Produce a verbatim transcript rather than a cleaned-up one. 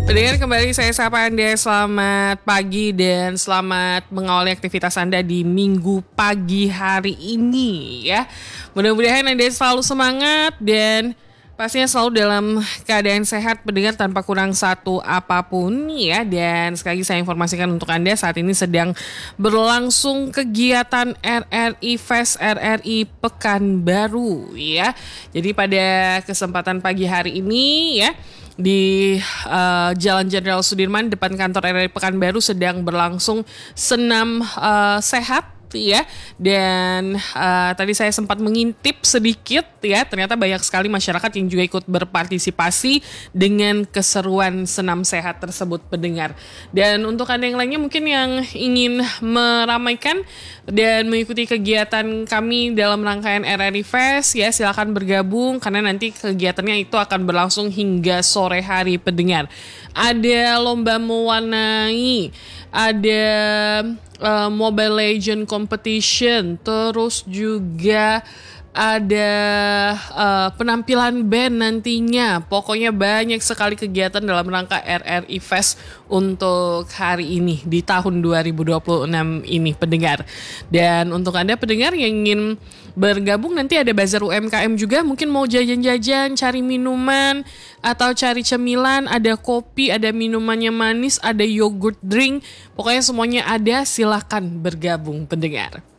Pendengar, kembali saya sapa Anda, selamat pagi dan selamat mengawali aktivitas Anda di minggu pagi hari ini ya. Mudah-mudahan Anda selalu semangat dan pastinya selalu dalam keadaan sehat, pendengar, tanpa kurang satu apapun ya. Dan sekali lagi saya informasikan untuk Anda, saat ini sedang berlangsung kegiatan R R I Fest R R I Pekanbaru ya. Jadi pada kesempatan pagi hari ini ya, di uh, Jalan Jenderal Sudirman depan kantor R R I Pekanbaru sedang berlangsung senam uh, sehat ya. Dan uh, tadi saya sempat mengintip sedikit ya, ternyata banyak sekali masyarakat yang juga ikut berpartisipasi dengan keseruan senam sehat tersebut, pendengar. Dan untuk Anda yang lainnya mungkin yang ingin meramaikan dan mengikuti kegiatan kami dalam rangkaian R R I Fest ya, silakan bergabung karena nanti kegiatannya itu akan berlangsung hingga sore hari, pendengar. Ada lomba mewarnai, ada uh, Mobile Legend Competition, terus juga ada uh, penampilan band nantinya. Pokoknya banyak sekali kegiatan dalam rangka R R I Fest untuk hari ini di tahun dua ribu dua puluh enam ini, pendengar. Dan untuk Anda pendengar yang ingin bergabung, nanti ada bazar U M K M juga, mungkin mau jajan-jajan, cari minuman atau cari cemilan, ada kopi, ada minumannya manis, ada yogurt drink, pokoknya semuanya ada, silahkan bergabung, pendengar.